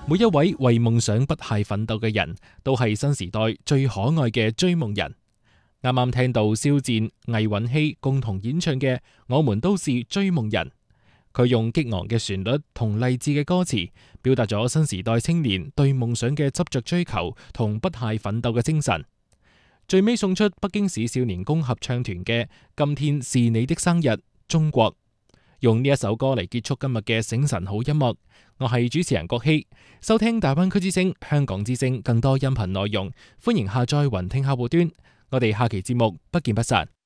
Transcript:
每一位為夢想不懈奮鬥嘅人，都係新時代最可愛嘅追夢人。啱啱聽到肖戰、魏允熙共同演唱嘅《我們都是追夢人》，佢用激昂嘅旋律同勵志嘅歌詞，表達咗新時代青年對夢想嘅執着追求同不懈奮鬥嘅精神。最尾送出北京市少年宮合唱團嘅《今天是你的生日，中國》。用呢一首歌嚟結束今日嘅醒神好音樂，我係主持人郭希。收聽大灣區之聲、香港之聲更多音頻內容，歡迎下載雲聽客戶端。我哋下期節目不見不散。